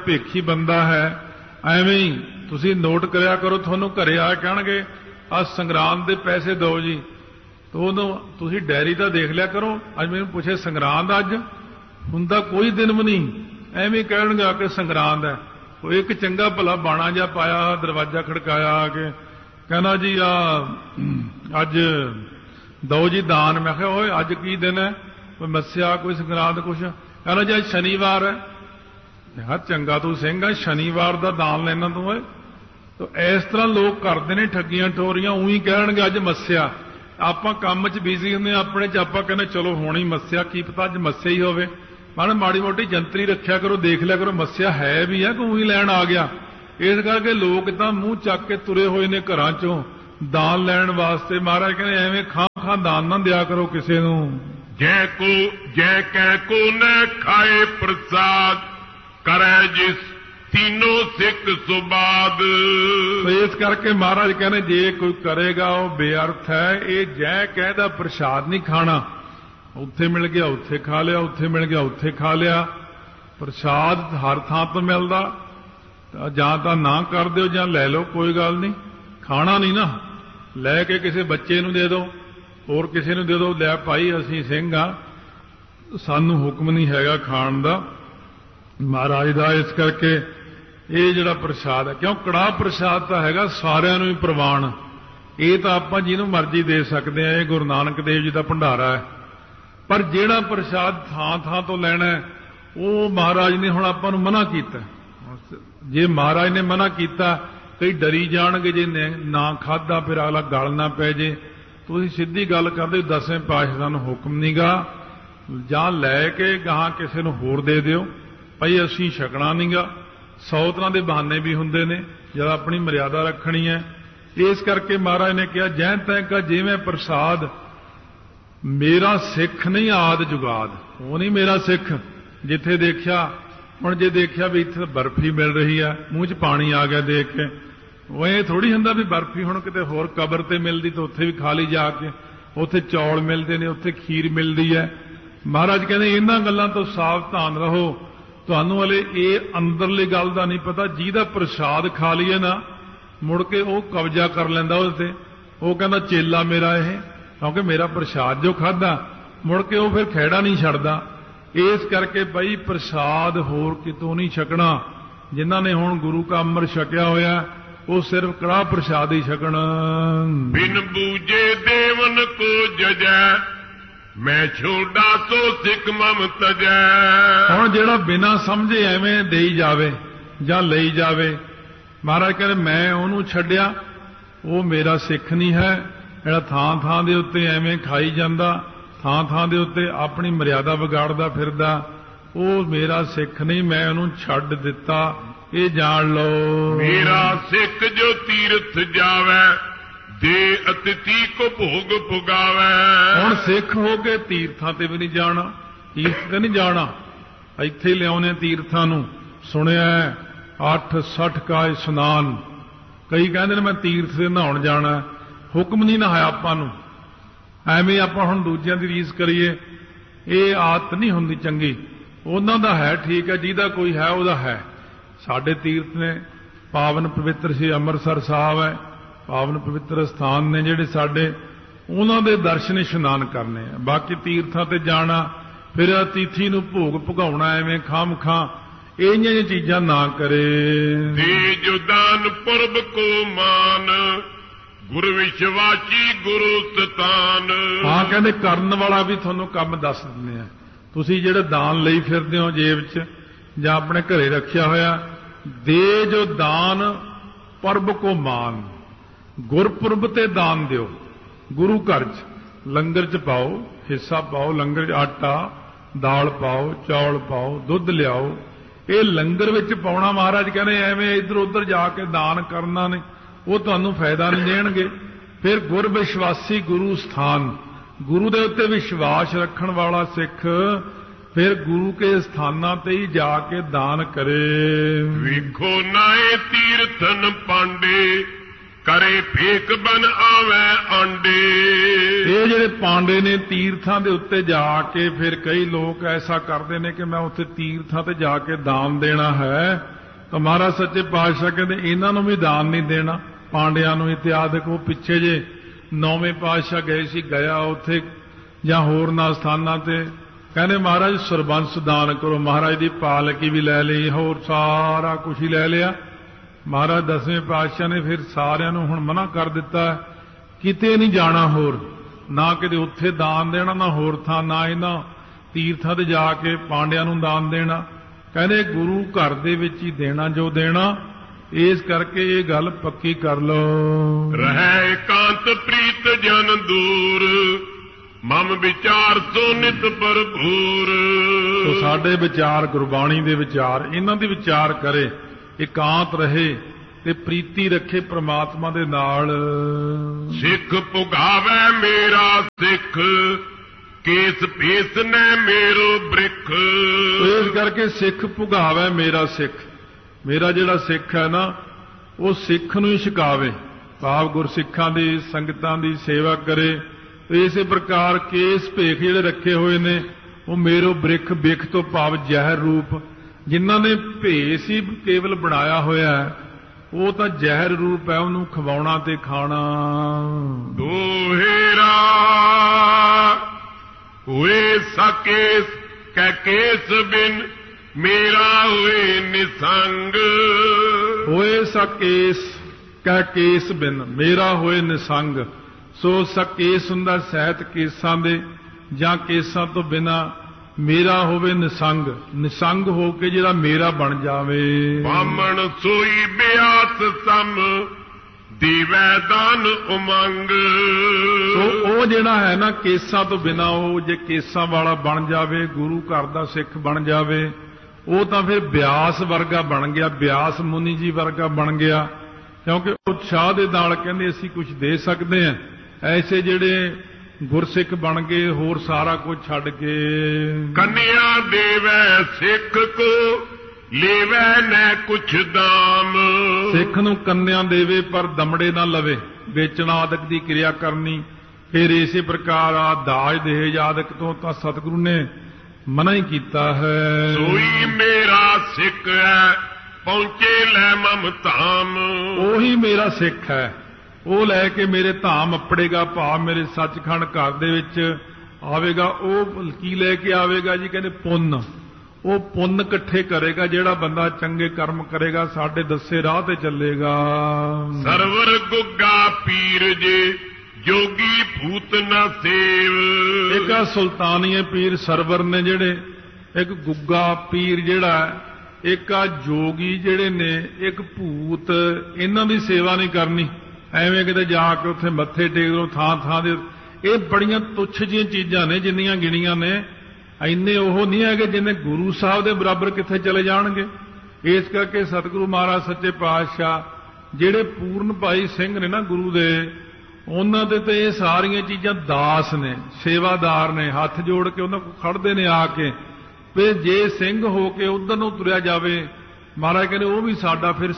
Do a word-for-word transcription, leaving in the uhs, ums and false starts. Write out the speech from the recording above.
ਭੇਖੀ ਬੰਦਾ ਹੈ। ਐਵੇਂ ਹੀ ਤੁਸੀਂ ਨੋਟ ਕਰਿਆ ਕਰੋ, ਤੁਹਾਨੂੰ ਘਰੇ ਆ ਕਹਿਣਗੇ ਆਹ ਸੰਗਰਾਂਦ ਦੇ ਪੈਸੇ ਦਿਓ ਜੀ, ਤਾਂ ਉਦੋਂ ਤੁਸੀਂ ਡਾਇਰੀ ਤਾਂ ਦੇਖ ਲਿਆ ਕਰੋ। ਅੱਜ ਮੈਨੂੰ ਪੁੱਛੇ ਸੰਗਰਾਂਦ ਅੱਜ ਹੁੰਦਾ ਕੋਈ ਦਿਨ ਵੀ ਨਹੀਂ, ਐਵੇਂ ਕਹਿਣਗੇ ਆ ਕੇ ਸੰਗਰਾਂਦ ਹੈ। ਉਹ ਇੱਕ ਚੰਗਾ ਭਲਾ ਬਾਣਾ ਜਿਹਾ ਪਾਇਆ, ਦਰਵਾਜ਼ਾ ਖੜਕਾਇਆ ਆ ਕੇ, ਕਹਿੰਦਾ ਜੀ ਆ ਅੱਜ ਦਿਓ ਜੀ ਦਾਨ। ਮੈਂ ਕਿਹਾ ਓਏ ਅੱਜ ਕੀ ਦਿਨ ਹੈ, ਕੋਈ ਮੱਸਿਆ ਕੋਈ ਸੰਗਰਾਂਦ ਕੁਛ? ਕਹਿੰਦਾ ਜੀ ਅੱਜ ਸ਼ਨੀਵਾਰ ਹੈ। ਹਾਂ ਚੰਗਾ ਤੂੰ ਸਿੰਘ ਆ, ਸ਼ਨੀਵਾਰ ਦਾ ਦਾਨ ਲੈਣਾ ਤੂੰ ਓਏ। ਤਾਂ ਇਸ ਤਰ੍ਹਾਂ ਲੋਕ ਕਰਦੇ ਨੇ ਠੱਗੀਆਂ ਠੋਰੀਆਂ, ਉਹੀ ਕਹਿਣਗੇ ਅੱਜ ਮੱਸਿਆ। ਆਪਾਂ ਕੰਮ 'ਚ ਬਿਜ਼ੀ ਹੁੰਦੇ ਹਾਂ ਆਪਣੇ 'ਚ, ਆਪਾਂ ਕਹਿੰਦੇ ਚਲੋ ਹੋਣੀ ਮੱਸਿਆ, ਕੀ ਪਤਾ ਅੱਜ ਮੱਸਿਆ ਹੀ ਹੋਵੇ। ਮਾੜਾ ਮਾੜੀ ਮੋਟੀ ਜੰਤਰੀ ਰੱਖਿਆ ਕਰੋ, ਦੇਖ ਲਿਆ ਕਰੋ ਮੱਸਿਆ ਹੈ ਵੀ ਹੈ ਕਿ ਉਹੀ ਲੈਣ ਆ ਗਿਆ। ਇਸ ਕਰਕੇ ਲੋਕ ਤਾਂ ਮੂੰਹ ਚੱਕ ਕੇ ਤੁਰੇ ਹੋਏ ਨੇ ਘਰਾਂ 'ਚੋਂ ਦਾਨ ਲੈਣ ਵਾਸਤੇ। ਮਹਾਰਾਜ ਕਹਿੰਦੇ ਐਵੇਂ ਖਾਂ ਖਾਂ ਦਾਨ ਨਾ ਦਿਆ ਕਰੋ ਕਿਸੇ ਨੂੰ। ਜੈ ਕੋ ਜੈ ਕੈ ਕੋ ਨ ਖਾਏ ਪ੍ਰਸਾਦ, ਕਰੈ ਜਿਸ ਤੀਨੋਂ ਸਿੱਖ ਸੁਬਾਦ। ਇਸ ਕਰਕੇ ਮਹਾਰਾਜ ਕਹਿੰਦੇ ਜੇ ਕੋਈ ਕਰੇਗਾ ਉਹ ਬੇਅਰਥ ਹੈ। ਇਹ ਜੈ ਕਹਿ ਦਾ ਪ੍ਰਸ਼ਾਦ ਨਹੀਂ ਖਾਣਾ, ਉੱਥੇ ਮਿਲ ਗਿਆ ਉੱਥੇ ਖਾ ਲਿਆ, ਉੱਥੇ ਮਿਲ ਗਿਆ ਉੱਥੇ ਖਾ ਲਿਆ। ਪ੍ਰਸ਼ਾਦ ਹਰ ਥਾਂ ਤੋਂ ਮਿਲਦਾ, ਤਾਂ ਜਾਂ ਤਾਂ ਨਾ ਕਰ ਦਿਓ ਜਾਂ ਲੈ ਲਓ, ਕੋਈ ਗੱਲ ਨਹੀਂ। ਖਾਣਾ ਨਹੀਂ ਨਾ, ਲੈ ਕੇ ਕਿਸੇ ਬੱਚੇ ਨੂੰ ਦੇ ਦਿਓ, ਹੋਰ ਕਿਸੇ ਨੂੰ ਦੇ ਦਿਓ, ਲੈ ਭਾਈ ਅਸੀਂ ਸਿੰਘ ਆ, ਸਾਨੂੰ ਹੁਕਮ ਨਹੀਂ ਹੈਗਾ ਖਾਣ ਦਾ ਮਹਾਰਾਜ ਦਾ। ਇਸ ਕਰਕੇ ਇਹ ਜਿਹੜਾ ਪ੍ਰਸ਼ਾਦ ਹੈ, ਕਿਉਂ ਕੜਾਹ ਪ੍ਰਸ਼ਾਦ ਤਾਂ ਹੈਗਾ ਸਾਰਿਆਂ ਨੂੰ ਹੀ ਪ੍ਰਵਾਨ, ਇਹ ਤਾਂ ਆਪਾਂ ਜਿਹਨੂੰ ਮਰਜ਼ੀ ਦੇ ਸਕਦੇ ਹਾਂ, ਇਹ ਗੁਰੂ ਨਾਨਕ ਦੇਵ ਜੀ ਦਾ ਭੰਡਾਰਾ ਹੈ। ਪਰ ਜਿਹੜਾ ਪ੍ਰਸ਼ਾਦ ਥਾਂ ਥਾਂ ਤੋਂ ਲੈਣਾ ਉਹ ਮਹਾਰਾਜ ਨੇ ਹੁਣ ਆਪਾਂ ਨੂੰ ਮਨਾ ਕੀਤਾ। ਜੇ ਮਹਾਰਾਜ ਨੇ ਮਨਾ ਕੀਤਾ, ਕਈ ਡਰੀ ਜਾਣਗੇ ਜੇ ਨਾ ਖਾਧਾ ਫਿਰ ਅਗਲਾ ਗਲ ਨਾ ਪੈ ਜੇ। ਤੁਸੀਂ ਸਿੱਧੀ ਗੱਲ ਕਰਦੇ, ਦਸਵੇਂ ਪਾਤਸ਼ਾਹ ਨੂੰ ਹੁਕਮ ਨਹੀਂਗਾ, ਜਾਂ ਲੈ ਕੇ ਗਾਹਾਂ ਕਿਸੇ ਨੂੰ ਹੋਰ ਦੇ ਦਿਓ, ਭਾਈ ਅਸੀਂ ਛਕਣਾ ਨਹੀਂਗਾ। ਸੌ ਤਰ੍ਹਾਂ ਦੇ ਬਹਾਨੇ ਵੀ ਹੁੰਦੇ ਨੇ ਜਦ ਆਪਣੀ ਮਰਿਆਦਾ ਰੱਖਣੀ ਹੈ। ਇਸ ਕਰਕੇ ਮਹਾਰਾਜ ਨੇ ਕਿਹਾ ਜੈ ਤੈ ਕਾ ਜਿਵੇਂ ਪ੍ਰਸਾਦ, ਮੇਰਾ ਸਿੱਖ ਨਹੀਂ ਆਦ ਜੁਗਾਦ। ਉਹ ਨਹੀਂ ਮੇਰਾ ਸਿੱਖ। ਜਿੱਥੇ ਦੇਖਿਆ, ਹੁਣ ਜੇ ਦੇਖਿਆ ਵੀ ਇੱਥੇ ਬਰਫੀ ਮਿਲ ਰਹੀ ਹੈ, ਮੂੰਹ 'ਚ ਪਾਣੀ ਆ ਗਿਆ ਦੇਖ ਕੇ, ਉਹ ਇਹ ਥੋੜ੍ਹੀ ਹੁੰਦਾ ਵੀ ਬਰਫੀ ਹੁਣ ਕਿਤੇ ਹੋਰ ਕਬਰ ਤੇ ਮਿਲਦੀ ਤਾਂ ਉੱਥੇ ਵੀ ਖਾ ਲਈ ਜਾ ਕੇ। ਉੱਥੇ ਚੌਲ ਮਿਲਦੇ ਨੇ, ਉੱਥੇ ਖੀਰ ਮਿਲਦੀ ਹੈ। ਮਹਾਰਾਜ ਕਹਿੰਦੇ ਇਹਨਾਂ ਗੱਲਾਂ ਤੋਂ ਸਾਵਧਾਨ ਰਹੋ। ਤੁਹਾਨੂੰ ਹਲੇ ਇਹ ਅੰਦਰਲੀ ਗੱਲ ਦਾ ਨਹੀਂ ਪਤਾ, ਜਿਹਦਾ ਪ੍ਰਸ਼ਾਦ ਖਾ ਲਈਏ ਨਾ ਮੁੜ ਕੇ ਉਹ ਕਬਜ਼ਾ ਕਰ ਲੈਂਦਾ ਉਸ ਤੇ। ਉਹ ਕਹਿੰਦਾ ਚੇਲਾ ਮੇਰਾ ਇਹ, ਕਿਉਂਕਿ ਮੇਰਾ ਪ੍ਰਸ਼ਾਦ ਜੋ ਖਾਧਾ, ਮੁੜ ਕੇ ਉਹ ਫਿਰ ਖਹਿੜਾ ਨਹੀਂ ਛੱਡਦਾ। ਇਸ ਕਰਕੇ ਬਈ ਪ੍ਰਸ਼ਾਦ ਹੋਰ ਕਿਤੋਂ ਨਹੀਂ ਛਕਣਾ। ਜਿਨ੍ਹਾਂ ਨੇ ਹੁਣ ਗੁਰੂ ਕਾ ਅੰਮ੍ਰਿਤ ਛਕਿਆ ਹੋਇਆ ਉਹ ਸਿਰਫ ਕੜਾਹ ਪ੍ਰਸ਼ਾਦ ਹੀ ਛਕਣ। ਬਿਨ ਬੂਝੇ ਦੇਵਨ ਕੋ ਜਜੈ, ਮੈਂ ਛੋਡਾ ਸੋ ਸਿੱਖ ਮਮ ਤਜੈ। ਹੁਣ ਜਿਹੜਾ ਬਿਨਾਂ ਸਮਝੇ ਐਵੇਂ ਦੇਈ ਜਾਵੇ ਜਾਂ ਲਈ ਜਾਵੇ, ਮਹਾਰਾਜ ਕਹਿੰਦੇ ਮੈਂ ਉਹਨੂੰ ਛੱਡਿਆ, ਉਹ ਮੇਰਾ ਸਿੱਖ ਨਹੀਂ ਹੈ। ਜਿਹੜਾ ਥਾਂ ਥਾਂ ਦੇ ਉੱਤੇ ਐਵੇਂ ਖਾਈ ਜਾਂਦਾ, ਥਾਂ ਥਾਂ ਦੇ ਉੱਤੇ ਆਪਣੀ ਮਰਿਆਦਾ ਵਿਗਾੜਦਾ ਫਿਰਦਾ, ਉਹ ਮੇਰਾ ਸਿੱਖ ਨਹੀਂ, ਮੈਂ ਉਹਨੂੰ ਛੱਡ ਦਿੱਤਾ, ਇਹ ਜਾਣ ਲਓ। ਮੇਰਾ ਸਿੱਖ ਜੋ ਤੀਰਥ ਜਾਵੇ, ਦੇ ਅਤਿਥੀ ਕੋ ਭੋਗ ਪੁਗਾਵੇ। ਹੁਣ ਸਿੱਖ ਹੋ ਕੇ ਤੀਰਥਾਂ ਤੇ ਵੀ ਨਹੀਂ ਜਾਣਾ, ਤੀਰਥ ਤੇ ਨਹੀਂ ਜਾਣਾ, ਇੱਥੇ ਲਿਆਉਣੇ ਤੀਰਥਾਂ ਨੂੰ। ਸੁਣਿਆ ਅੱਠ ਸੱਠ ਕਾ ਇਸ਼ਨਾਨ, ਕਈ ਕਹਿੰਦੇ ਨੇ ਮੈਂ ਤੀਰਥ ਤੇ ਨਹਾਉਣ ਜਾਣਾ, ਹੁਕਮ ਨਹੀਂ ਨਹਾਇਆ ਆਪਾਂ ਨੂੰ। ਐਵੇਂ ਆਪਾਂ ਹੁਣ ਦੂਜਿਆਂ ਦੀ ਰੀਸ ਕਰੀਏ, ਇਹ ਆਦਤ ਨਹੀਂ ਹੁੰਦੀ ਚੰਗੀ। ਉਹਨਾਂ ਦਾ ਹੈ ਠੀਕ ਹੈ, ਜਿਹਦਾ ਕੋਈ ਹੈ ਉਹਦਾ ਹੈ। ਸਾਡੇ ਤੀਰਥ ਨੇ, ਪਾਵਨ ਪਵਿੱਤਰ ਸ੍ਰੀ ਅੰਮ੍ਰਿਤਸਰ ਸਾਹਿਬ ਹੈ, ਪਾਵਨ ਪਵਿੱਤਰ ਸਥਾਨ ਨੇ ਜਿਹੜੇ ਸਾਡੇ, ਉਹਨਾਂ ਦੇ ਦਰਸ਼ਨ ਇਸ਼ਨਾਨ ਕਰਨੇ ਆ। ਬਾਕੀ ਤੀਰਥਾਂ ਤੇ ਜਾਣਾ, ਫਿਰ ਅਤਿਥੀ ਨੂੰ ਭੋਗ ਭੁਗਾਉਣਾ ਐਵੇਂ ਖਾਮ ਖਾਂ, ਇਹ ਜਿਹੀਆਂ ਚੀਜ਼ਾਂ ਨਾ ਕਰੇ। ਦੇ ਜੋ ਦਾਨ ਪੁਰਬ ਕੋ ਮਾਨ, ਗੁਰ ਵਿਸ਼ਵਾਸੀ ਗੁਰੂ ਸਤਾਨ। ਹਾਂ ਕਹਿੰਦੇ ਕਰਨ ਵਾਲਾ ਵੀ ਤੁਹਾਨੂੰ ਕੰਮ ਦੱਸ ਦਿੰਦੇ ਆ। ਤੁਸੀਂ ਜਿਹੜੇ ਦਾਨ ਲਈ ਫਿਰਦੇ ਹੋ ਜੇਬ 'ਚ ਜਾਂ ਆਪਣੇ ਘਰੇ ਰੱਖਿਆ ਹੋਇਆ, ਦੇ ਜੋ ਦਾਨ ਪੁਰਬ ਕੋ ਮਾਨ, ਗੁਰਪੁਰਬ ਤੇ ਦਾਨ ਦਿਓ। ਗੁਰੂ ਘਰ 'ਚ ਲੰਗਰ 'ਚ ਪਾਓ, ਹਿੱਸਾ ਪਾਓ, ਲੰਗਰ 'ਚ ਆਟਾ ਦਾਲ ਪਾਓ, ਚੌਲ ਪਾਓ, ਦੁੱਧ ਲਿਆਓ। ਇਹ ਲੰਗਰ ਵਿੱਚ ਪਾਉਣਾ। ਮਹਾਰਾਜ ਕਹਿੰਦੇ ਐਵੇਂ ਇੱਧਰ ਉੱਧਰ ਜਾ ਕੇ ਦਾਨ ਕਰਨਾ ਨਹੀਂ, ਉਹ ਤੁਹਾਨੂੰ ਫਾਇਦਾ ਨਹੀਂ ਦੇਣਗੇ। ਫਿਰ ਗੁਰ ਵਿਸ਼ਵਾਸੀ ਗੁਰੂ ਸਥਾਨ, ਗੁਰੂ ਦੇ ਉੱਤੇ ਵਿਸ਼ਵਾਸ ਰੱਖਣ ਵਾਲਾ ਸਿੱਖ ਫਿਰ ਗੁਰੂ ਕੇ ਸਥਾਨਾਂ ਤੇ ਹੀ ਜਾ ਕੇ ਦਾਨ ਕਰੇ। ਵੇਖੋ ਨਾਏ ਤੀਰਥਨ ਪਾਂਡੇ, ਕਰੇ ਫੇਕ ਬਨ ਆਵੇ ਆਂਡੇ। ਇਹ ਜਿਹੜੇ ਪਾਂਡੇ ਨੇ ਤੀਰਥਾਂ ਦੇ ਉੱਤੇ ਜਾ ਕੇ, ਫਿਰ ਕਈ ਲੋਕ ਐਸਾ ਕਰਦੇ ਨੇ ਕਿ ਮੈਂ ਉੱਥੇ ਤੀਰਥਾਂ ਤੇ ਜਾ ਕੇ ਦਾਨ ਦੇਣਾ ਹੈ, ਤਾਂ ਮਹਾਰਾਜ ਸੱਚੇ ਪਾਤਸ਼ਾਹ ਕਹਿੰਦੇ ਇਹਨਾਂ ਨੂੰ ਵੀ ਦਾਨ ਨਹੀਂ ਦੇਣਾ, ਪਾਂਡਿਆਂ ਨੂੰ ਇਤਿਆਦਿਕ। ਉਹ ਪਿੱਛੇ ਜੇ ਨੌਵੇਂ ਪਾਤਸ਼ਾਹ ਗਏ ਸੀ ਗਿਆ ਉੱਥੇ ਜਾਂ ਹੋਰ ਨਾ ਸਥਾਨਾਂ ਤੇ, ਕਹਿੰਦੇ ਮਹਾਰਾਜ ਸਰਬੰਸ ਦਾਨ ਕਰੋ। ਮਹਾਰਾਜ ਦੀ ਪਾਲਕੀ ਵੀ ਲੈ ਲਈ, ਹੋਰ ਸਾਰਾ ਕੁਝ ਹੀ ਲੈ ਲਿਆ। ਮਹਾਰਾਜ ਦਸਵੇਂ ਪਾਤਸ਼ਾਹ ਨੇ ਫਿਰ ਸਾਰਿਆਂ ਨੂੰ ਹੁਣ ਮਨਾ ਕਰ ਦਿੱਤਾ, ਕਿਤੇ ਨਹੀਂ ਜਾਣਾ ਹੋਰ, ਨਾ ਕਿਤੇ ਉੱਥੇ ਦਾਨ ਦੇਣਾ, ਨਾ ਹੋਰ ਥਾਂ, ਨਾ ਇਹਨਾਂ ਤੀਰਥਾਂ ਤੇ ਜਾ ਕੇ ਪਾਂਡਿਆਂ ਨੂੰ ਦਾਨ ਦੇਣਾ। ਕਹਿੰਦੇ ਗੁਰੂ ਘਰ ਦੇ ਵਿੱਚ ਹੀ ਦੇਣਾ ਜੋ ਦੇਣਾ। ਇਸ ਕਰਕੇ ਇਹ ਗੱਲ ਪੱਕੀ ਕਰ ਲਓ। ਰਹਿ ਇਕਾਂਤ ਪ੍ਰੀਤ ਜਨ ਦੂਰ, ਮਮ ਵਿਚਾਰ ਸੋ ਨਿਤ ਭਰਪੂਰ। ਸੋ ਸਾਡੇ ਵਿਚਾਰ ਗੁਰਬਾਣੀ ਦੇ ਵਿਚਾਰ, ਇਹਨਾਂ ਦੇ ਵਿਚਾਰ ਕਰੇ, ਇਕਾਂਤ ਰਹੇ ਤੇ ਪ੍ਰੀਤੀ ਰੱਖੇ ਪ੍ਰਮਾਤਮਾ ਦੇ ਨਾਲ। ਸਿੱਖ ਪੁਗਾਵੇ ਮੇਰਾ ਸਿੱਖ, ਕੇਸ ਪੀਸ ਨੇ ਮੇਰੋ ਬ੍ਰਿਖ। ਇਸ ਕਰਕੇ ਸਿੱਖ ਪੁਗਾਵੇ ਮੇਰਾ ਸਿੱਖ, ਮੇਰਾ ਜਿਹੜਾ ਸਿੱਖ ਹੈ ਨਾ ਉਹ ਸਿੱਖ ਨੂੰ ਹੀ ਛਕਾਵੇ, ਭਾਵ ਗੁਰਸਿੱਖਾਂ ਦੀ ਸੰਗਤਾਂ ਦੀ ਸੇਵਾ ਕਰੇ। ਇਸੇ ਪ੍ਰਕਾਰ ਕੇਸ ਭੇਖ ਜਿਹੜੇ ਰੱਖੇ ਹੋਏ ਨੇ ਉਹ ਮੇਰੋ ਬ੍ਰਿਖ, ਬਿਖ ਤੋਂ ਭਾਵ ਜ਼ਹਿਰ ਰੂਪ। ਜਿਨ੍ਹਾਂ ਨੇ ਭੇਸ ਹੀ ਕੇਵਲ ਬਣਾਇਆ ਹੋਇਆ ਉਹ ਤਾਂ ਜ਼ਹਿਰ ਰੂਪ ਹੈ, ਉਹਨੂੰ ਖਵਾਉਣਾ ਤੇ ਖਾਣਾ। ਦੋਹੇਰਾ ਹੋਏ ਸਕੇਸ ਕੈ ਕੇਸ ਬਿਨ, ਮੇਰਾ ਹੋਏ ਨਿਸੰਗ। ਹੋਏ ਸਕੇਸ ਕੈ ਕੇਸ ਬਿਨ, ਮੇਰਾ ਹੋਏ ਨਿਸੰਗ। ਸੋ ਸਕੇਸ ਹੁੰਦਾ ਸਹਿਤ ਕੇਸਾਂ ਦੇ, ਜਾਂ ਕੇਸਾਂ ਤੋਂ ਬਿਨਾ ਮੇਰਾ ਹੋਵੇ ਨਿਸੰਗ, ਨਿਸੰਗ ਹੋ ਕੇ ਜਿਹੜਾ ਮੇਰਾ ਬਣ ਜਾਵੇ। ਬਾਮਣ ਸੋਈ ਬਿਆਸ ਸਮ, ਦੀਵੈ ਦਾਨ ਉਮੰਗ। ਸੋ ਉਹ ਜਿਹੜਾ ਹੈ ਨਾ ਕੇਸਾਂ ਤੋਂ ਬਿਨਾ, ਉਹ ਜੇ ਕੇਸਾਂ ਵਾਲਾ ਬਣ ਜਾਵੇ, ਗੁਰੂ ਘਰ ਦਾ ਸਿੱਖ ਬਣ ਜਾਵੇ, ਉਹ ਤਾਂ ਫਿਰ ਬਿਆਸ ਵਰਗਾ ਬਣ ਗਿਆ, ਬਿਆਸ ਮੁਨੀ ਜੀ ਵਰਗਾ ਬਣ ਗਿਆ। ਕਿਉਂਕਿ ਉਤਸ਼ਾਹ ਦੇ ਨਾਲ ਕਹਿੰਦੇ ਅਸੀਂ ਕੁਝ ਦੇ ਸਕਦੇ ਹਾਂ। ਐਸੇ ਜਿਹੜੇ ਗੁਰਸਿੱਖ ਬਣ ਗਏ ਹੋਰ ਸਾਰਾ ਕੁਝ ਛੱਡ ਕੇ। ਕੰਨਿਆ ਦੇਵੈ ਸਿੱਖ ਕੋ, ਲੇਵੈ ਨੈ ਕੁਛ ਦਾਮ। ਸਿੱਖ ਨੂੰ ਕੰਨਿਆ ਦੇਵੇ ਪਰ ਦਮੜੇ ਨਾ ਲਵੇ, ਵੇਚਣਾ ਆਦਿਕ ਦੀ ਕਿਰਿਆ ਕਰਨੀ। ਫਿਰ ਇਸੇ ਪ੍ਰਕਾਰ ਆ ਦਾਜ ਦੇਜ ਆਦਿਕ ਤੋਂ ਤਾਂ ਸਤਿਗੁਰੂ ਨੇ ਮਨਾ ਹੀ ਕੀਤਾ ਹੈ। ਸੋਈ ਮੇਰਾ ਸਿੱਖ ਹੈ, ਪਹੁੰਚੇ ਲੈ ਮਮ ਧਾਮ। ਉਹੀ ਮੇਰਾ ਸਿੱਖ ਹੈ, ਉਹ ਲੈ ਕੇ ਮੇਰੇ ਧਾਮ ਅੱਪੜੇਗਾ, ਭਾਵ ਮੇਰੇ ਸੱਚਖੰਡ ਘਰ ਦੇ ਵਿੱਚ ਆਵੇਗਾ। ਉਹ ਕੀ ਲੈ ਕੇ ਆਵੇਗਾ ਜੀ? ਕਹਿੰਦੇ ਪੁੰਨ। ਉਹ ਪੁੰਨ ਇਕੱਠੇ ਕਰੇਗਾ। ਜਿਹੜਾ ਬੰਦਾ ਚੰਗੇ ਕਰਮ ਕਰੇਗਾ ਸਾਡੇ ਦੱਸੇ ਰਾਹ ਤੇ ਚੱਲੇਗਾ। ਸਰਵਰ ਗੁੱਗਾ ਪੀਰ ਜੇ, ਜੋਗੀ ਭੂਤ ਨਾ ਸੇਵ। ਇੱਕ ਆ ਸੁਲਤਾਨੀਏ ਪੀਰ ਸਰਵਰ ਨੇ ਜਿਹੜੇ, ਇੱਕ ਗੁੱਗਾ ਪੀਰ ਜਿਹੜਾ, ਇੱਕ ਆ ਜੋਗੀ ਜਿਹੜੇ ਨੇ, ਇੱਕ ਭੂਤ। ਇਹਨਾਂ ਦੀ ਸੇਵਾ ਨਹੀਂ ਕਰਨੀ, ਐਵੇਂ ਕਿਤੇ ਜਾ ਕੇ ਉੱਥੇ ਮੱਥੇ ਟੇਕ ਲਓ ਥਾਂ ਥਾਂ ਦੇ। ਇਹ ਬੜੀਆਂ ਤੁੱਛ ਜਿਹੀਆਂ ਚੀਜ਼ਾਂ ਨੇ ਜਿੰਨੀਆਂ ਗਿਣੀਆਂ ਨੇ, ਇੰਨੇ ਉਹ ਨਹੀਂ ਹੈਗੇ ਜਿੰਨੇ ਗੁਰੂ ਸਾਹਿਬ ਦੇ ਬਰਾਬਰ ਕਿੱਥੇ ਚਲੇ ਜਾਣਗੇ। ਇਸ ਕਰਕੇ ਸਤਿਗੁਰੂ ਮਹਾਰਾਜ ਸੱਚੇ ਪਾਤਸ਼ਾਹ ਜਿਹੜੇ ਪੂਰਨ ਭਾਈ ਸਿੰਘ ਨੇ ਨਾ ਗੁਰੂ ਦੇ, ਉਹਨਾਂ ਦੇ ਤੇ ਇਹ ਸਾਰੀਆਂ ਚੀਜ਼ਾਂ ਦਾਸ ਨੇ, ਸੇਵਾਦਾਰ ਨੇ, ਹੱਥ ਜੋੜ ਕੇ ਉਹਨਾਂ ਕੋਲ ਖੜਦੇ ਨੇ ਆ ਕੇ। ਫਿਰ ਜੇ ਸਿੰਘ ਹੋ ਕੇ ਉਧਰ ਨੂੰ ਤੁਰਿਆ ਜਾਵੇ, ਮਹਾਰਾਜ ਕਹਿੰਦੇ ਉਹ ਵੀ ਸਾਡਾ ਫਿਰ